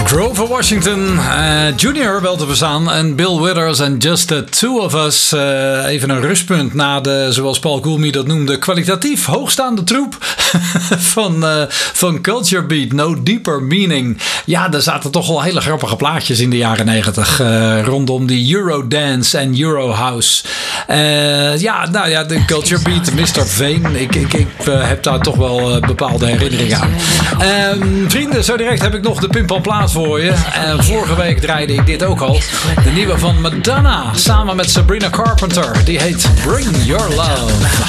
Grover Washington Jr. wel te verstaan en Bill Withers en Just the Two of Us. Even een rustpunt na de, zoals Paul Coolme dat noemde, kwalitatief hoogstaande troep van Culture Beat. No Deeper Meaning. Ja, er zaten toch wel hele grappige plaatjes in de jaren 90 rondom die Eurodance en Eurohouse. De Culture Beat, Mr. Vane. Ik heb daar toch wel bepaalde herinneringen aan. Vrienden, zo direct heb ik nog de Pimpelplaat voor je. Vorige week draaide ik dit ook al. De nieuwe van Madonna samen met Sabrina Carpenter. Die heet Bring Your Love.